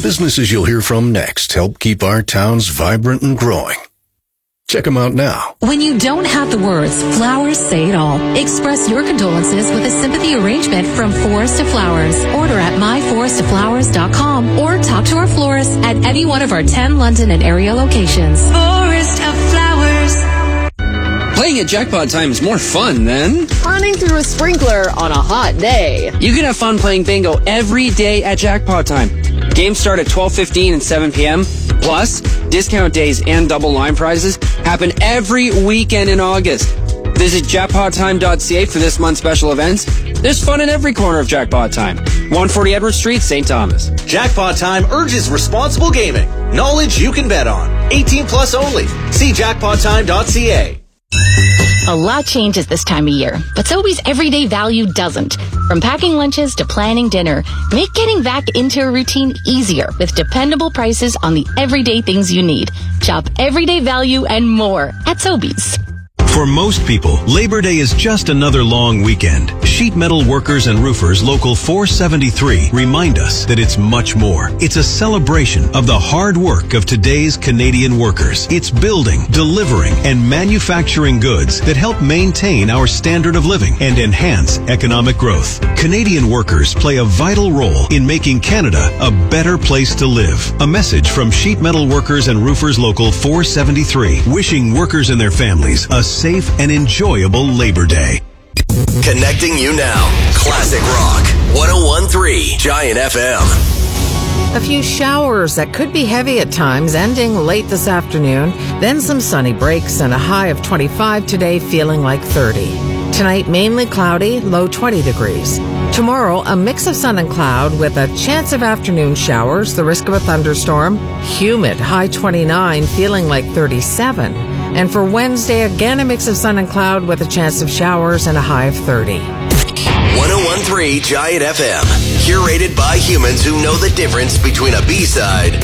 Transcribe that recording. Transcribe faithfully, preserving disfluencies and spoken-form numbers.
businesses you'll hear from next help keep our towns vibrant and growing. Check them out now. When you don't have the words, flowers say it all. Express your condolences with a sympathy arrangement from Forest of Flowers. Order at my forest of flowers dot com or talk to our florist at any one of our ten London and area locations. Forest of Flowers. Playing at Jackpot Time is more fun than running through a sprinkler on a hot day. You can have fun playing bingo every day at Jackpot Time. Games start at twelve fifteen and seven p.m. Plus, discount days and double line prizes happen every weekend in August. Visit jackpot time dot c a for this month's special events. There's fun in every corner of Jackpot Time. one forty Edward Street, Saint Thomas. Jackpot Time urges responsible gaming. Knowledge you can bet on. eighteen plus only. See jackpot time dot c a. A lot changes this time of year, but Sobeys Everyday Value doesn't. From packing lunches to planning dinner, make getting back into a routine easier with dependable prices on the everyday things you need. Shop Everyday Value and more at Sobeys. For most people, Labor Day is just another long weekend. Sheet Metal Workers and Roofers Local four seventy-three remind us that it's much more. It's a celebration of the hard work of today's Canadian workers. It's building, delivering, and manufacturing goods that help maintain our standard of living and enhance economic growth. Canadian workers play a vital role in making Canada a better place to live. A message from Sheet Metal Workers and Roofers Local four seventy-three, wishing workers and their families a safe and enjoyable Labor Day. Connecting you now. Classic Rock. one oh one point three Giant F M. A few showers that could be heavy at times, ending late this afternoon. Then some sunny breaks and a high of twenty-five today, feeling like thirty. Tonight, mainly cloudy, low twenty degrees. Tomorrow, a mix of sun and cloud with a chance of afternoon showers, the risk of a thunderstorm. Humid, high twenty-nine, feeling like thirty-seven. And for Wednesday, again, a mix of sun and cloud with a chance of showers and a high of thirty. one oh one point three Giant F M. Curated by humans who know the difference between a B-side